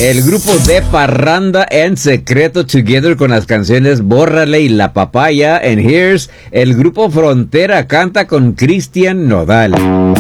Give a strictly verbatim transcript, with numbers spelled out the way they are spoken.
El grupo de Parranda en Secreto Together con las canciones Bórrale y La Papaya. And here's el grupo Frontera canta con Cristian Nodal.